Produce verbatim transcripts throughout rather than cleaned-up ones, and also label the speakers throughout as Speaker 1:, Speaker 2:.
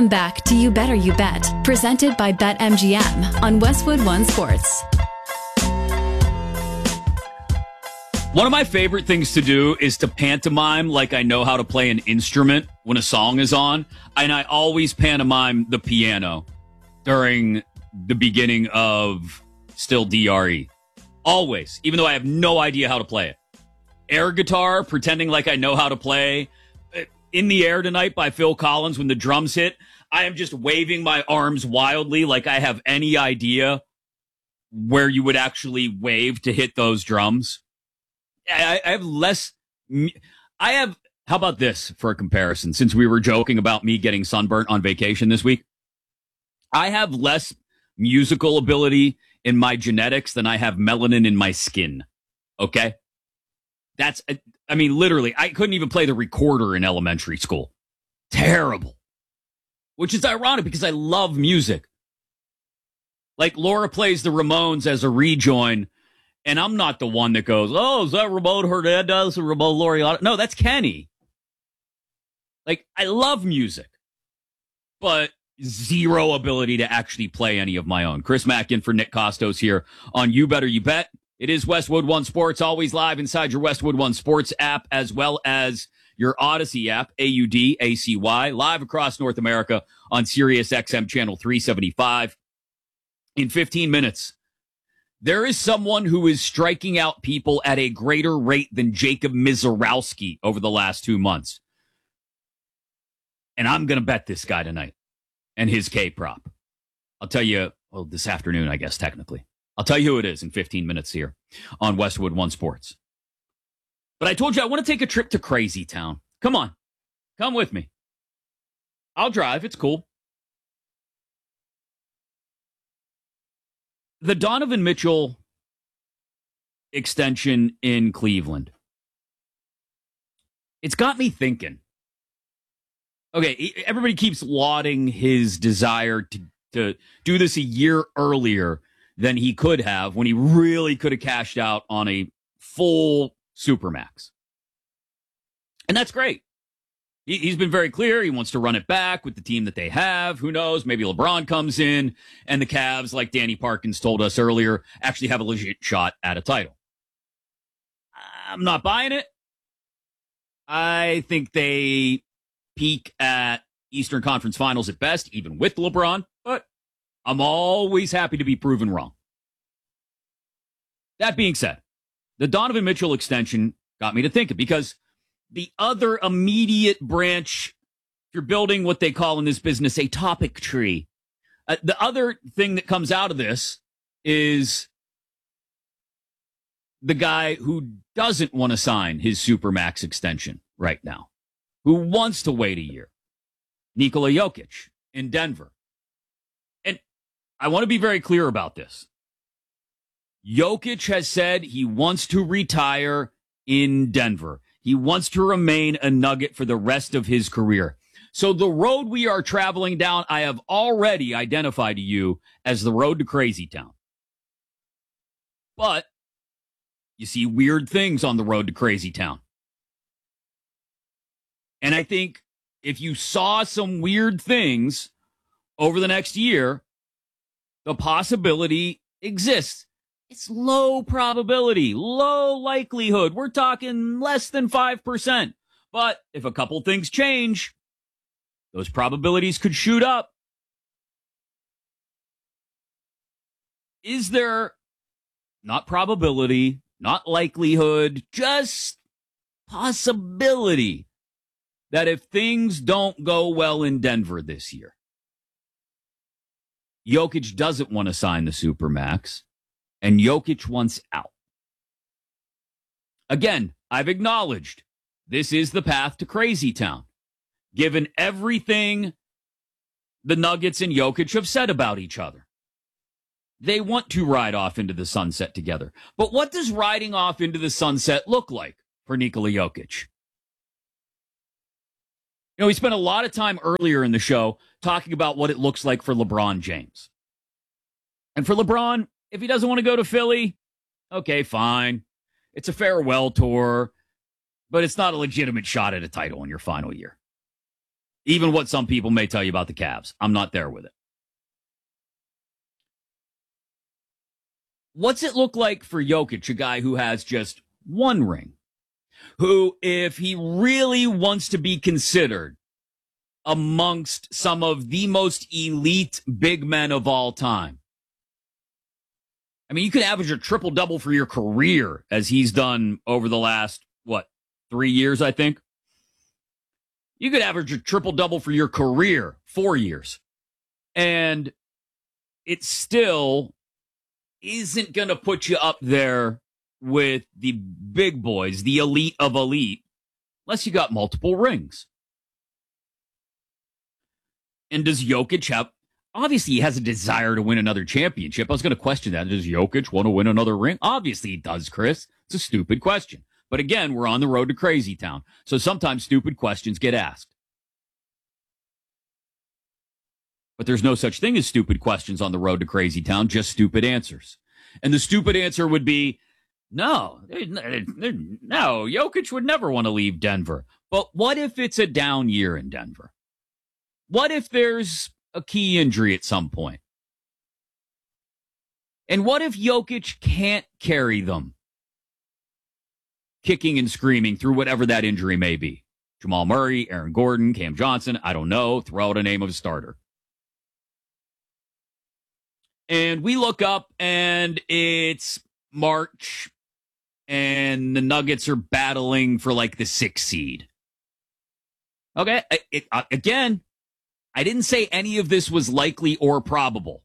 Speaker 1: Back to You Better You Bet, presented by BetMGM on Westwood One Sports.
Speaker 2: One of my favorite things to do is to pantomime like I know how to play an instrument when a song is on. And I always pantomime the piano during the beginning of Still D R E. Always, even though I have no idea how to play it. Air guitar, pretending like I know how to play In the Air Tonight by Phil Collins when the drums hit. I am just waving my arms wildly like I have any idea where you would actually wave to hit those drums. I, I have less. I have. How about this for a comparison? Since we were joking about me getting sunburnt on vacation this week, I have less musical ability in my genetics than I have melanin in my skin. Okay? That's, I mean, literally, I couldn't even play the recorder in elementary school. Terrible. Which is ironic because I love music. Like Laura plays the Ramones as a rejoin, and I'm not the one that goes, oh, is that Ramon Hernandez or Ramon Laureano? No, that's Kenny. Like, I love music, but zero ability to actually play any of my own. Chris Mack in for Nick Costos here on You Better You Bet. It is Westwood One Sports, always live inside your Westwood One Sports app, as well as your Odyssey app, A U D A C Y, live across North America on Sirius X M channel three seventy-five. In fifteen minutes, there is someone who is striking out people at a greater rate than Jacob Mizorowski over the last two months. And I'm going to bet this guy tonight and his K-prop. I'll tell you, well, this afternoon, I guess, technically. I'll tell you who it is in fifteen minutes here on Westwood One Sports. But I told you I want to take a trip to Crazy Town. Come on. Come with me. I'll drive. It's cool. The Donovan Mitchell extension in Cleveland. It's got me thinking. Okay, everybody keeps lauding his desire to, to do this a year earlier than he could have when he really could have cashed out on a full Supermax. And that's great. He, he's been very clear. He wants to run it back with the team that they have. Who knows? Maybe LeBron comes in and the Cavs, like Danny Parkins told us earlier, actually have a legit shot at a title. I'm not buying it. I think they peak at Eastern Conference Finals at best, even with LeBron, but I'm always happy to be proven wrong. That being said, the Donovan Mitchell extension got me to thinking because the other immediate branch, if you're building what they call in this business a topic tree, uh, the other thing that comes out of this is the guy who doesn't want to sign his Supermax extension right now, who wants to wait a year, Nikola Jokic in Denver. And I want to be very clear about this. Jokic has said he wants to retire in Denver. He wants to remain a Nugget for the rest of his career. So the road we are traveling down, I have already identified to you as the road to Crazy Town. But you see weird things on the road to Crazy Town. And I think if you saw some weird things over the next year, the possibility exists. It's low probability, low likelihood. We're talking less than five percent. But if a couple things change, those probabilities could shoot up. Is there not probability, not likelihood, just possibility that if things don't go well in Denver this year, Jokic doesn't want to sign the Supermax, and Jokic wants out? Again, I've acknowledged this is the path to Crazy Town, given everything the Nuggets and Jokic have said about each other. They want to ride off into the sunset together. But what does riding off into the sunset look like for Nikola Jokic? You know, we spent a lot of time earlier in the show talking about what it looks like for LeBron James. And for LeBron, if he doesn't want to go to Philly, okay, fine. It's a farewell tour, but it's not a legitimate shot at a title in your final year. Even what some people may tell you about the Cavs. I'm not there with it. What's it look like for Jokic, a guy who has just one ring, who, if he really wants to be considered amongst some of the most elite big men of all time? I mean, you could average a triple-double for your career, as he's done over the last, what, three years, I think? You could average a triple-double for your career, four years. And it still isn't going to put you up there with the big boys, the elite of elite, unless you got multiple rings. And does Jokic have... Obviously, he has a desire to win another championship. I was going to question that. Does Jokic want to win another ring? Obviously, he does, Chris. It's a stupid question. But again, we're on the road to crazy town. So sometimes stupid questions get asked. But there's no such thing as stupid questions on the road to crazy town, just stupid answers. And the stupid answer would be, no, no, Jokic would never want to leave Denver. But what if it's a down year in Denver? What if there's a key injury at some point? And what if Jokic can't carry them kicking and screaming through whatever that injury may be? Jamal Murray, Aaron Gordon, Cam Johnson, I don't know. Throw out a name of a starter. And we look up and it's March and the Nuggets are battling for like the sixth seed. Okay, it, it, uh, again, I didn't say any of this was likely or probable.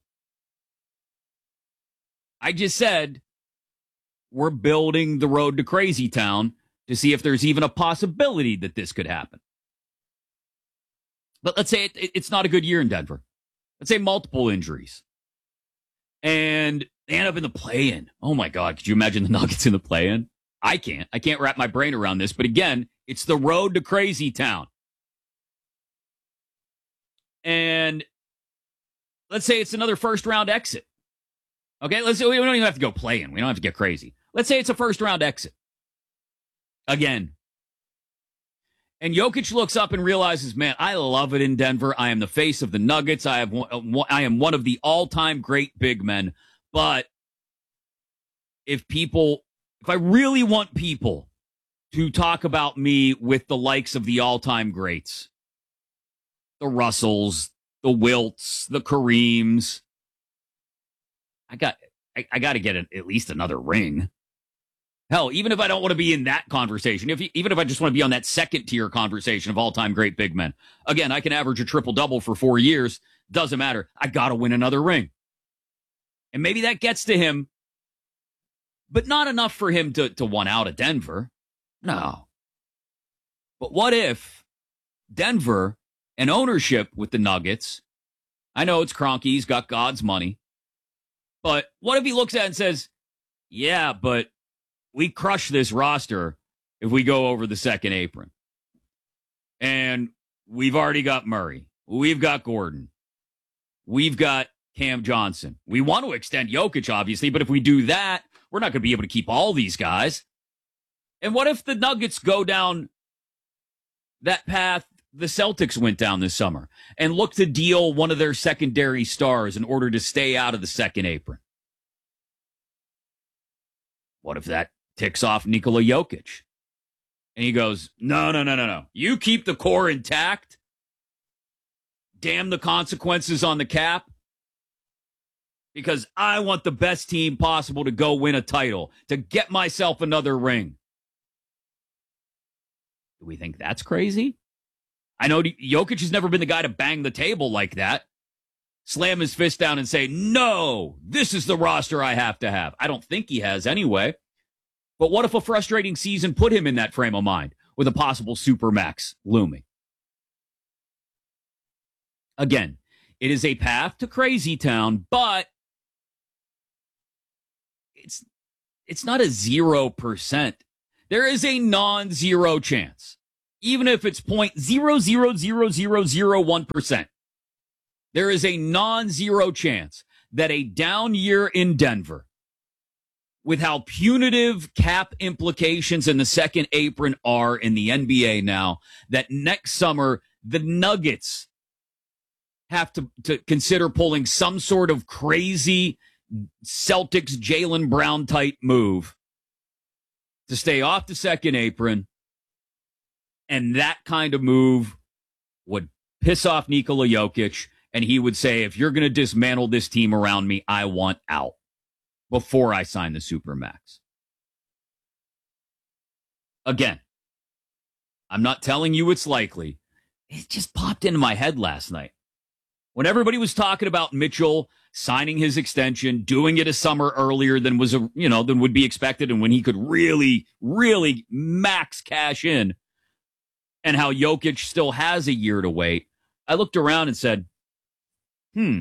Speaker 2: I just said we're building the road to crazy town to see if there's even a possibility that this could happen. But let's say it, it, it's not a good year in Denver. Let's say multiple injuries. And they end up in the play-in. Oh, my God. Could you imagine the Nuggets in the play-in? I can't. I can't wrap my brain around this. But again, it's the road to crazy town. And let's say it's another first-round exit. Okay, let's say we don't even have to go play-in. We don't have to get crazy. Let's say it's a first-round exit. Again. And Jokic looks up and realizes, man, I love it in Denver. I am the face of the Nuggets. I have one, I am one of the all-time great big men. But if people, if I really want people to talk about me with the likes of the all-time greats, the Russells, the Wilts, the Kareems, I got, I, I got to get a, at least another ring. Hell, even if I don't want to be in that conversation, if even if I just want to be on that second tier conversation of all-time great big men, again, I can average a triple-double for four years. Doesn't matter. I got to win another ring. And maybe that gets to him, but not enough for him to, to want out of Denver. No. But what if Denver and ownership with the Nuggets, I know it's Kroenke, he's got God's money, but what if he looks at it and says, yeah, but we crush this roster if we go over the second apron. And we've already got Murray. We've got Gordon. We've got Cam Johnson. We want to extend Jokic, obviously, but if we do that, we're not going to be able to keep all these guys. And what if the Nuggets go down that path the Celtics went down this summer and look to deal one of their secondary stars in order to stay out of the second apron? What if that ticks off Nikola Jokic? And he goes, no, no, no, no, no. You keep the core intact. Damn the consequences on the cap. Because I want the best team possible to go win a title, to get myself another ring. Do we think that's crazy? I know Jokic has never been the guy to bang the table like that. Slam his fist down and say, no, this is the roster I have to have. I don't think he has anyway. But what if a frustrating season put him in that frame of mind with a possible supermax looming? Again, it is a path to crazy town, but it's it's not a zero percent. There is a non-zero chance, even if it's zero point zero zero zero zero zero one percent. There is a non-zero chance that a down year in Denver, with how punitive cap implications in the second apron are in the N B A now, that next summer the Nuggets have to, to consider pulling some sort of crazy Celtics Jaylen Brown type move to stay off the second apron, and that kind of move would piss off Nikola Jokic, and he would say, if you're going to dismantle this team around me, I want out before I sign the Supermax. Again, I'm not telling you it's likely. It just popped into my head last night. When everybody was talking about Mitchell signing his extension, doing it a summer earlier than was a, you know, than would be expected, and when he could really, really max cash in, and how Jokic still has a year to wait, I looked around and said, hmm,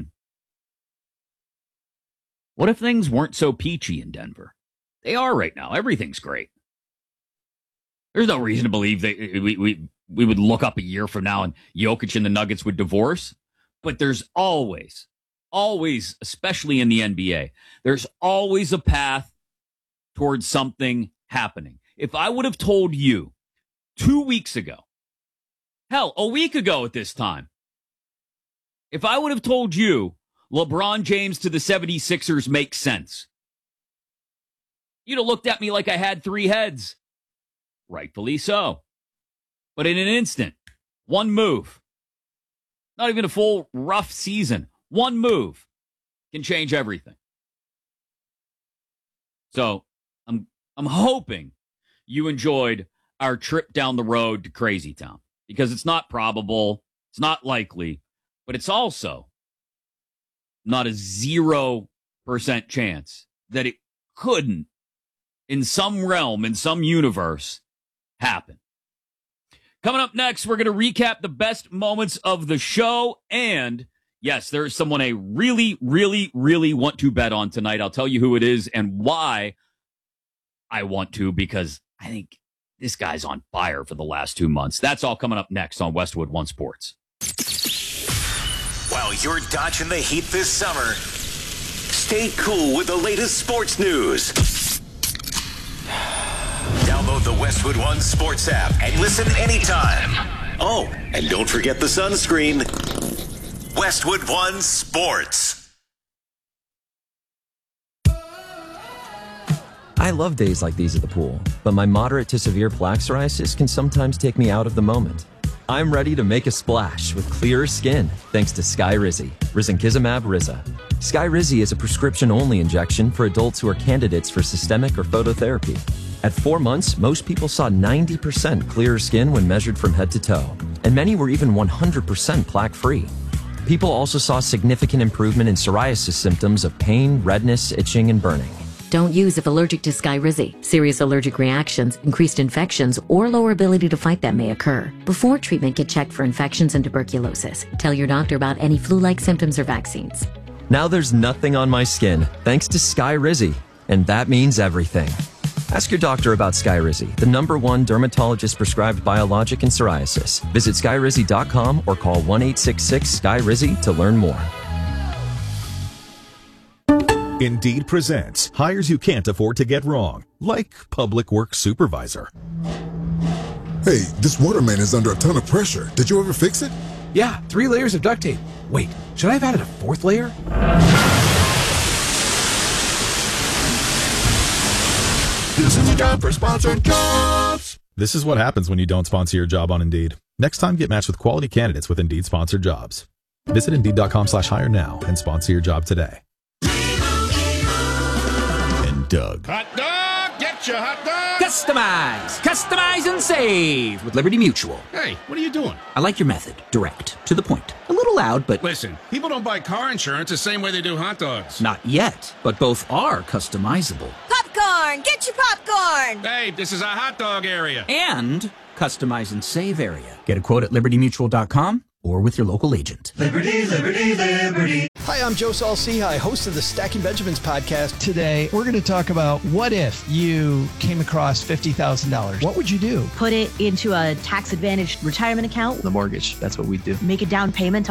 Speaker 2: what if things weren't so peachy in Denver? They are right now. Everything's great. There's no reason to believe that we, we, we would look up a year from now and Jokic and the Nuggets would divorce. But there's always, always, especially in the N B A, there's always a path towards something happening. If I would have told you two weeks ago, hell, a week ago at this time, if I would have told you LeBron James to the seventy-sixers makes sense, you'd have looked at me like I had three heads. Rightfully so. But in an instant, one move, not even a full rough season, one move can change everything. So I'm I'm hoping you enjoyed our trip down the road to Crazy Town, because it's not probable, it's not likely, but it's also not a zero percent chance that it couldn't, in some realm, in some universe, happen. Coming up next, we're going to recap the best moments of the show. And yes, there is someone I really, really, really want to bet on tonight. I'll tell you who it is and why I want to, because I think this guy's on fire for the last two months. That's all coming up next on Westwood One Sports.
Speaker 3: While you're dodging the heat this summer, stay cool with the latest sports news. Download the Westwood One Sports app and listen anytime. Oh, and don't forget the sunscreen. Westwood One Sports.
Speaker 4: I love days like these at the pool, but my moderate to severe plaque psoriasis can sometimes take me out of the moment. I'm ready to make a splash with clearer skin thanks to Skyrizi, risankizumab Riza. Skyrizi is a prescription-only injection for adults who are candidates for systemic or phototherapy. At four months, most people saw ninety percent clearer skin when measured from head to toe, and many were even one hundred percent plaque-free. People also saw significant improvement in psoriasis symptoms of pain, redness, itching, and burning.
Speaker 5: Don't use if allergic to Skyrizi. Serious allergic reactions, increased infections, or lower ability to fight them may occur. Before treatment, get checked for infections and tuberculosis. Tell your doctor about any flu-like symptoms or vaccines.
Speaker 4: Now there's nothing on my skin, thanks to Skyrizi, and that means everything. Ask your doctor about Skyrizi, the number one dermatologist-prescribed biologic in psoriasis. Visit skyrizi dot com or call one eight six six Sky Rizi to learn more.
Speaker 6: Indeed presents hires you can't afford to get wrong, like public works supervisor.
Speaker 7: Hey, this water main is under a ton of pressure. Did you ever fix it?
Speaker 8: Yeah, three layers of duct tape. Wait, should I have added a fourth layer?
Speaker 7: This is a job for sponsored jobs.
Speaker 6: This is what happens when you don't sponsor your job on Indeed. Next time, get matched with quality candidates with Indeed sponsored jobs. Visit Indeed dot com slash hire now and sponsor your job today. And Doug.
Speaker 9: Hot dog, get your hot dog.
Speaker 8: Customize, customize and save with Liberty Mutual.
Speaker 9: Hey, what are you doing?
Speaker 8: I like your method. Direct, to the point. A little loud, but...
Speaker 9: Listen, people don't buy car insurance the same way they do hot dogs.
Speaker 8: Not yet, but both are customizable.
Speaker 10: Popcorn! Get your popcorn!
Speaker 9: Hey, this is a hot dog area.
Speaker 8: And customize and save area. Get a quote at liberty mutual dot com or with your local agent.
Speaker 11: Liberty, liberty, liberty.
Speaker 12: Hi, I'm Joe Saul-Sehy, host of the Stacking Benjamins podcast.
Speaker 13: Today, we're going to talk about what if you came across fifty thousand dollars. What would you do?
Speaker 14: Put it into a tax-advantaged retirement account.
Speaker 13: The mortgage, that's what we do.
Speaker 14: Make a down payment